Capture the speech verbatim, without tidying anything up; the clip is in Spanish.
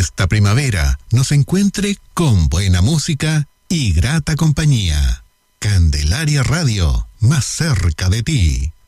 esta primavera nos encuentre con buena música y grata compañía. Candelaria Radio, más cerca de ti.